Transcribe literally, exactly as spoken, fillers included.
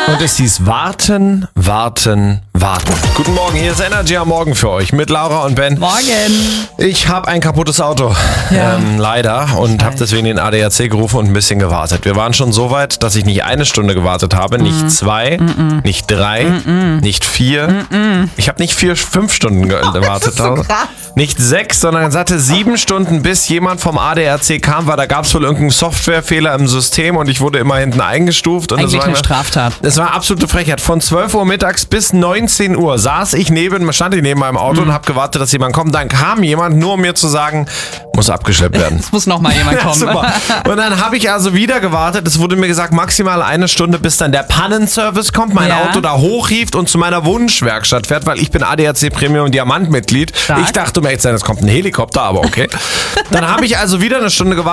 Und es hieß warten, warten, warten. Guten Morgen, hier ist Energy am Morgen für euch mit Laura und Ben. Morgen. Ich habe ein kaputtes Auto, Ja. ähm, leider, und habe deswegen den A D A C gerufen und ein bisschen gewartet. Wir waren schon so weit, dass ich nicht eine Stunde gewartet habe, nicht Mhm. zwei, Mhm. nicht drei, Mhm. nicht vier. Mhm. Ich habe nicht vier, fünf Stunden ge- gewartet. so krass. Nicht sechs, sondern es hatte sieben Stunden, bis jemand vom A D A C kam, weil da gab es wohl irgendeinen Softwarefehler im System und ich wurde immer hinten eingestuft. Und Eigentlich das war eine Straftat. Es war absolute Frechheit. Von zwölf Uhr mittags bis neunzehn Uhr saß ich neben, stand ich neben meinem Auto Mhm. und habe gewartet, dass jemand kommt. Dann kam jemand, nur um mir zu sagen, muss abgeschleppt werden. Es muss noch mal jemand Ja, kommen. super. Und dann habe ich also wieder gewartet. Es wurde mir gesagt, maximal eine Stunde, bis dann der Pannenservice kommt, mein Ja. Auto da hochhieft und zu meiner Wunschwerkstatt fährt, weil ich bin A D A C Premium Diamantmitglied. Stark. Ich dachte, um echt sein, es kommt ein Helikopter, aber okay. Dann habe ich also wieder eine Stunde gewartet.